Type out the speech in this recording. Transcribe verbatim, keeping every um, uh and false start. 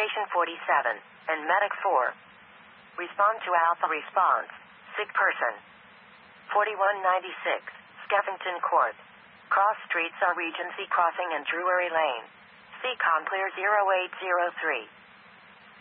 Patient forty-seven and Medic four. Respond to Alpha response. Sick person. forty-one ninety-six, Skeffington Court. Cross streets are Regency Crossing and Drury Lane. C COM clear zero eight zero three.